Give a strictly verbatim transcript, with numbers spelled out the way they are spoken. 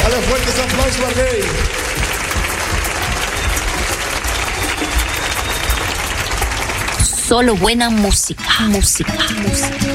Dale fuertes aplausos al rey. Solo buena música, música, música.